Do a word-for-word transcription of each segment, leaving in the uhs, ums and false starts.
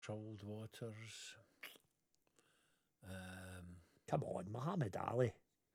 Troubled waters. Um, Come on, Muhammad Ali.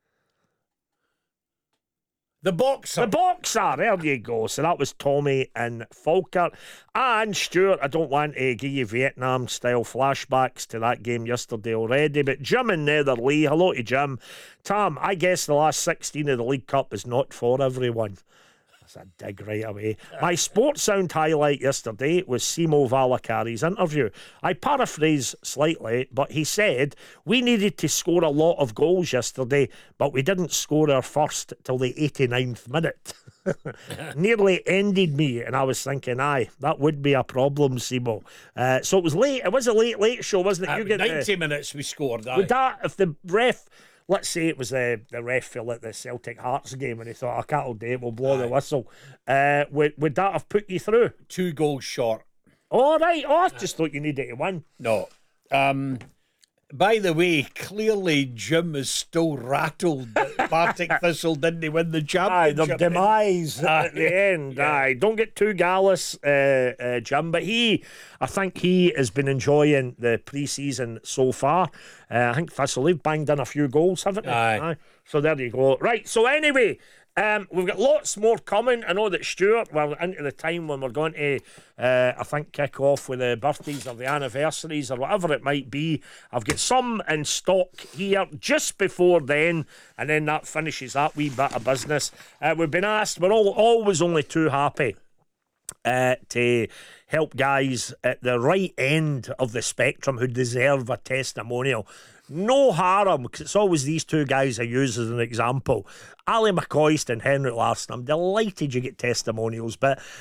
the boxer. The boxer, there you go. So that was Tommy and Falkirk. And Stuart, I don't want to give you Vietnam style flashbacks to that game yesterday already, but Jim in Netherlee, hello to Jim. Tam, I guess the last sixteen of the League Cup is not for everyone. That's a dig right away. My sports sound highlight yesterday was Simo Valakari's interview. I paraphrase slightly, but he said, we needed to score a lot of goals yesterday, but we didn't score our first till the eighty-ninth minute. Nearly ended me, and I was thinking, aye, that would be a problem, Simo. Uh, so it was late. It was a late, late show, wasn't it? Uh, You get ninety the, minutes we scored. Aye. would that, if the ref... Let's say it was the, the ref fell at the Celtic Hearts game and he thought, I can't do it, we'll blow Aye. the whistle. Uh, would, would that have put you through? Two goals short. All right. Oh, I just thought you needed to win. No. Um, by the way, clearly Jim is still rattled that Partick Thistle didn't win the Aye, the championship. demise Aye. at the end. Yeah. Aye, don't get too gallus, uh, uh, Jim. But he, I think he has been enjoying the pre-season so far. Uh, I think Thistle, they've banged in a few goals, haven't they? Aye. So there you go. Right, so anyway, um, we've got lots more coming. I know that Stuart, we're into the time when we're going to, uh, I think, kick off with the birthdays or the anniversaries or whatever it might be. I've got some in stock here just before then, and then that finishes that wee bit of business. Uh, we've been asked, we're all, always only too happy Uh, to help guys at the right end of the spectrum who deserve a testimonial. No harm, because it's always these two guys I use as an example. Ali McCoist and Henrik Larsson. I'm delighted you get testimonials, but